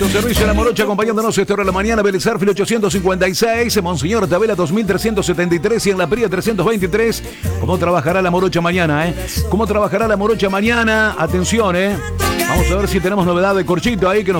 Autoservicio La Morocha, acompañándonos esta hora de la mañana. Vélez Arfil 856, Monseñor Tabela 2373 y en La Pría 323. ¿Cómo trabajará La Morocha mañana, ¿Cómo trabajará La Morocha mañana? Atención, Vamos a ver si tenemos novedad de Corchito ahí que nos